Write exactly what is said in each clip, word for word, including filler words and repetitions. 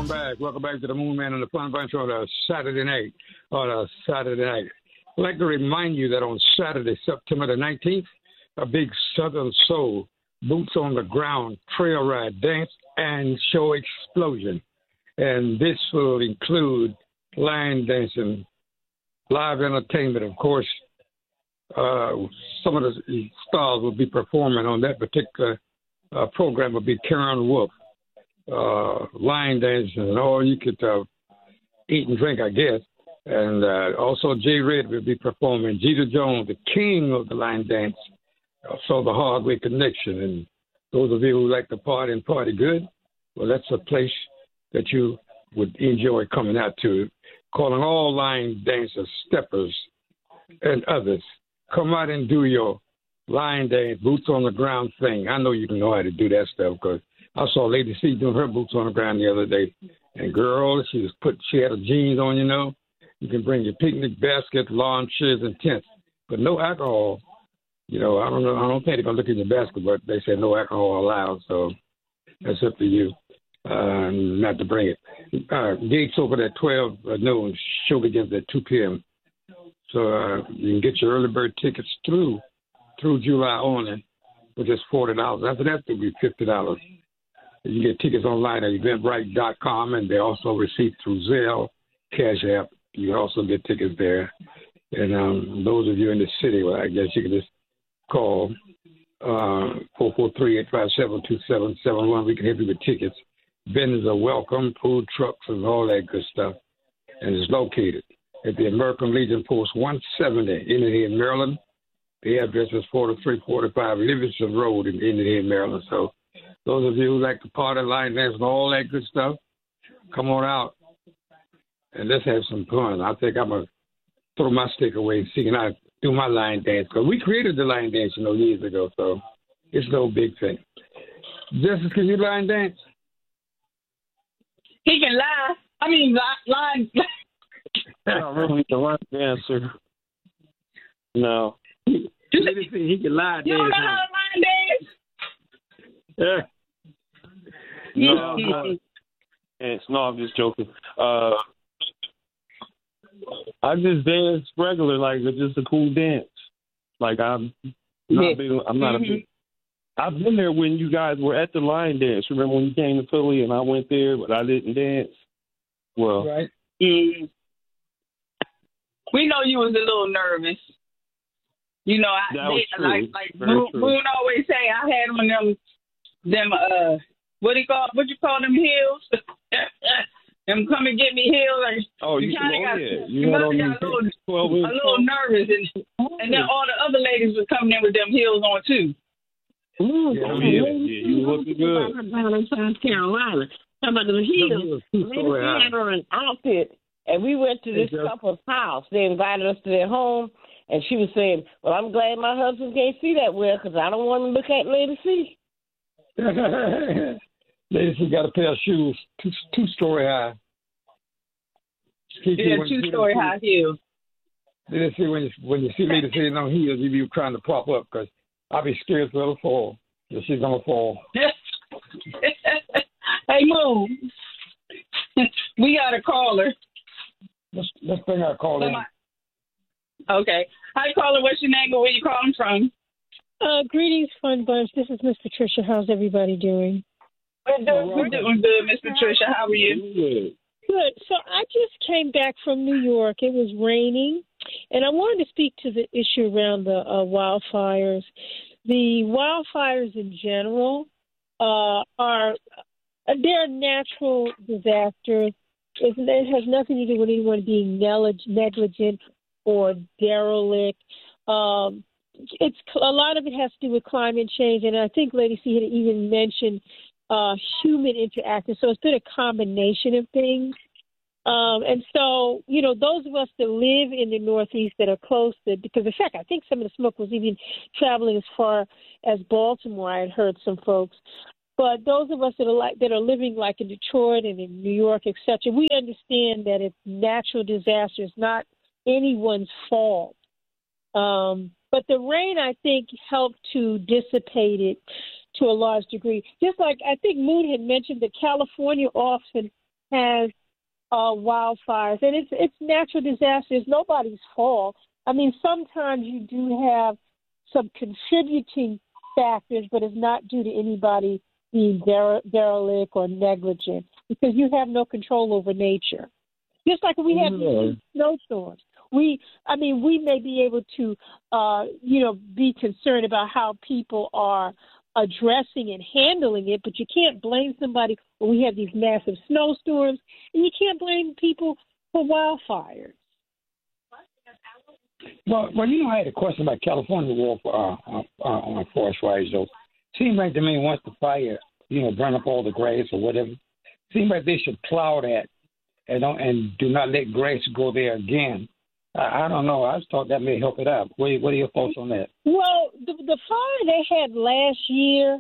welcome back. Welcome back to the Moon Man and the Fun Bunch on a Saturday night. On a Saturday night. I'd like to remind you that on Saturday, September the nineteenth, a big Southern Soul, boots on the ground, trail ride, dance, and show explosion. And this will include line dancing, live entertainment. Of course, uh, some of the stars will be performing on that particular uh, program will be Karen Wolf. Uh, line dancing and all you could uh, eat and drink, I guess. And uh, also Jay Red will be performing. Jeter Jones, the king of the line dance. Also the Hardway Connection. And those of you who like to party and party good, well, that's a place that you would enjoy coming out to. Calling all line dancers, steppers, and others. Come out and do your line dance, boots on the ground thing. I know you can know how to do that stuff because I saw Lady C doing her boots on the ground the other day. And girl, she was put, she had her jeans on, you know. You can bring your picnic basket, lawn chairs, and tents, but no alcohol. You know, I don't know. I don't think they're going to look in your basket, but they said no alcohol allowed. So that's up to you uh, not to bring it. Uh, gates open at twelve noon. Show begins at two p.m. So uh, you can get your early bird tickets through through July only for just forty dollars. After that, it'll be fifty dollars. You get tickets online at eventbrite dot com, and they also receive through Zelle, Cash App. You can also get tickets there. And um, those of you in the city, well, I guess you can just call uh, four four three, eight five seven, two seven seven one. We can help you with tickets. Vendors are welcome, food trucks and all that good stuff. And it's located at the American Legion Post one seventy in Indian Head, Maryland. The address is forty-three forty-five Livingston Road in Indian Head, Maryland. So those of you who like to party, line dance, and all that good stuff, come on out and let's have some fun. I think I'm going to throw my stick away and see can I do my line dance. Because we created the line dance, you know, years ago, so it's no big thing. Justice, can you line dance? He can lie. I mean, line. I'm not really the line dancer. No. He, he can line dance. You don't know how to line dance? Yeah. No, no, it's, no, I'm just joking. Uh, I just dance regular, like it's just a cool dance. Like I'm not yeah. big, I'm not mm-hmm. a big. I've been there when you guys were at the line dance. Remember when you came to Philly and I went there, but I didn't dance. Well, right. Mm. We know you was a little nervous. You know, I that was they, true. like like Very Boone, true. Boone always say I had on them them uh what do you call what you call them heels? Them come and get me heels. Like, oh, you, you kind of oh, got yeah. you, you must had on have got a little, twelve a little nervous, and and then all the other ladies were coming in with them heels on too. Ooh, oh yeah, yeah, you looking good. Down in South Carolina, talking about the heels. Lady had on an outfit, and we went to this couple's house. They invited us to their home. And she was saying, well, I'm glad my husband can't see that well because I don't want to look at Lady C. Lady C got a pair of shoes, two, two story high. Yeah, two story high heels. Lady C, when you, when you see Lady C on heels, you be trying to prop up because I'll be scared for her to fall. If she's going to fall. Hey, move. We got a caller. Let's, let's bring our caller in. Okay. Hi, caller. What's your name and where you calling from? Uh, greetings, Fun Bunch. This is Miss Patricia. How's everybody doing? We're doing, we're doing good, Miss Patricia. How are you? Good. So I just came back from New York. It was raining, and I wanted to speak to the issue around the uh, wildfires. The wildfires in general uh, are they're natural disasters. It, it has nothing to do with anyone being negligent or derelict. Um, it's a lot of it has to do with climate change, and I think Lady C had even mentioned uh, human interaction. So it's been a combination of things. Um, and so, you know, those of us that live in the Northeast that are close to, because in fact, I think some of the smoke was even traveling as far as Baltimore. I had heard some folks. But those of us that are like that are living like in Detroit and in New York, et cetera, we understand that it's natural disasters, not anyone's fault. Um, but the rain, I think, helped to dissipate it to a large degree. Just like I think Moon had mentioned that California often has uh, wildfires, and it's it's natural disasters. Nobody's fault. I mean, sometimes you do have some contributing factors, but it's not due to anybody being dere- derelict or negligent, because you have no control over nature. Just like we have Mm-hmm. these snowstorms. We, I mean, we may be able to, uh, you know, be concerned about how people are addressing and handling it, but you can't blame somebody when we have these massive snowstorms, and you can't blame people for wildfires. Well, well, you know, I had a question about California war for uh, uh, uh, on forest fires. Though, seems like to me once the fire, you know, burn up all the grass or whatever, seems like they should plow that and don't, and do not let grass go there again. I, I don't know. I just thought that may help it out. What, what are your thoughts on that? Well, the, the fire they had last year,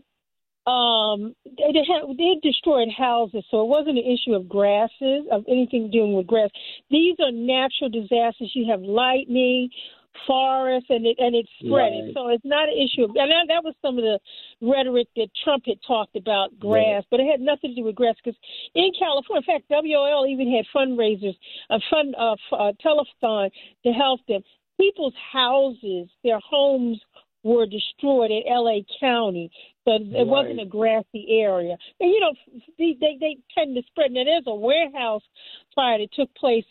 um, they, they had they destroyed houses, so it wasn't an issue of grasses, of anything dealing with grass. These are natural disasters. You have lightning, forest, and it and it's spreading. Right. So it's not an issue. Of, and that, that was some of the rhetoric that Trump had talked about grass, right. But it had nothing to do with grass, because in California, in fact, W O L even had fundraisers, a fund, uh, a telethon to help them. People's houses, their homes were destroyed in L A County, so it right. wasn't a grassy area. And, you know, they, they, they tend to spread. Now, there's a warehouse fire that took place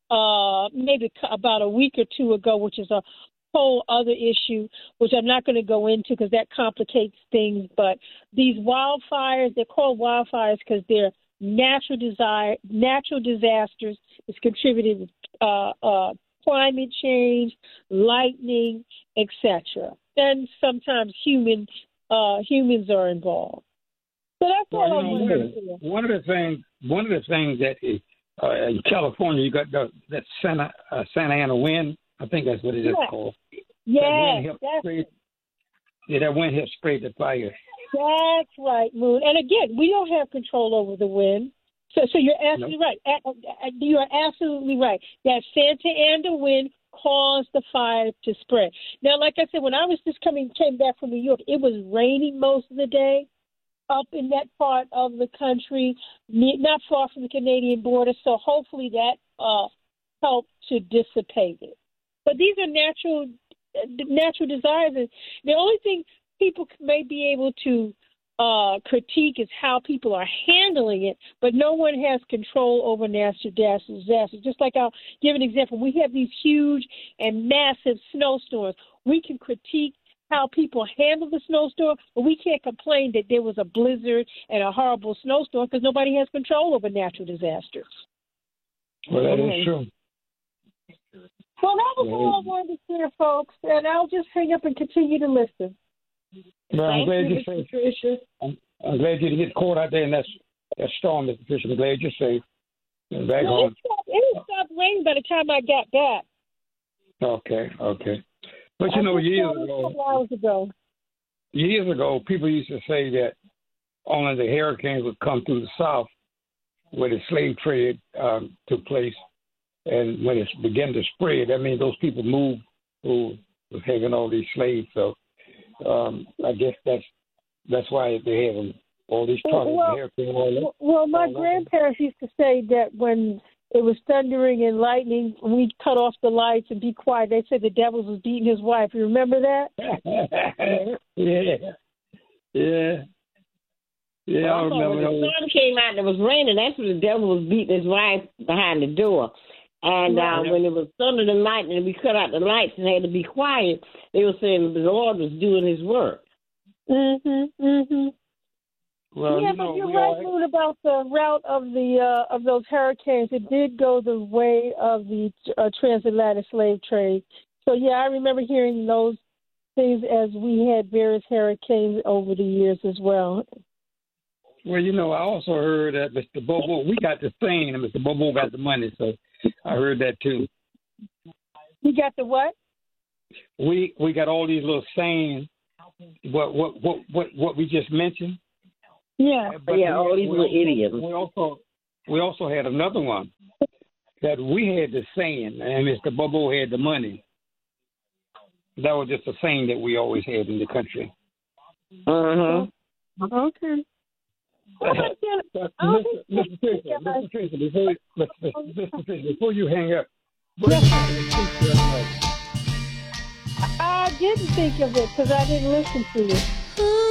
uh, maybe about a week or two ago, which is a whole other issue, which I'm not going to go into because that complicates things. But these wildfires, they're called wildfires because they're natural desire, natural disasters. It's contributed uh, uh, climate change, lightning, et cetera. And sometimes human uh, humans are involved. So that's well, all I you know, wanted to say. One of the things, one of the things that is, uh, in California, you got the, that Santa uh, Santa Ana wind. I think that's what it is Yeah. called. Yes, that that's sprayed, yeah, that wind helped spray the fire. That's right, Moon. And again, we don't have control over the wind. So, so you're absolutely Nope. right. You are absolutely right. That Santa Ana wind caused the fire to spread. Now, like I said, when I was just coming, came back from New York, it was raining most of the day up in that part of the country, not far from the Canadian border. So hopefully that uh, helped to dissipate it. But these are natural, natural desires. And the only thing people may be able to uh, critique is how people are handling it, but no one has control over natural disasters. Just like I'll give an example. We have these huge and massive snowstorms. We can critique how people handle the snowstorm, but we can't complain that there was a blizzard and a horrible snowstorm because nobody has control over natural disasters. Well, that is true. Well, that was all I wanted to hear, folks, and I'll just hang up and continue to listen. Well, I'm Thank glad you, you're safe. Patricia. I'm, I'm glad you didn't get caught out there in that, that storm, Mister Fisher. I'm glad you're safe. And back Well, home. it stopped, it stopped raining by the time I got back. Okay, okay. But you I know, just years started a ago, couple hours ago. years ago, people used to say that only the hurricanes would come through the South, where the slave trade um, took place, and when it began to spread, that means those people moved who was having all these slaves. So um, I guess that's that's why they have them, all these tornadoes, Well, hurricanes, all that. well, my all grandparents used to say that when it was thundering and lightning, we'd cut off the lights and be quiet. They said the devil was beating his wife. You remember that? yeah, yeah. Yeah, I Also, remember when the those. sun came out and it was raining, that's when the devil was beating his wife behind the door. And uh, Right. when it was thunder and lightning and we cut out the lights and had to be quiet, they were saying the Lord was doing his work. Mm-hmm, mm-hmm. Well, yeah, you know, but you're we right, all, Moon, about the route of the uh, of those hurricanes. It did go the way of the uh, transatlantic slave trade. So, yeah, I remember hearing those things as we had various hurricanes over the years as well. Well, you know, I also heard that Mister Bobo, we got the thing, and Mister Bobo got the money, so I heard that too. You got the what? We we got all these little sayings, what what what what, what we just mentioned. Yeah. But yeah, all we, these we little also, idioms. We also we also had another one that we had the saying, and Mister Bobo had the money. That was just a saying that we always had in the country. Uh-huh. Okay. Mister Mister Tracy, Mister Tracy, before, Mister Tracy, before you hang up, I didn't think of it because I didn't listen to it.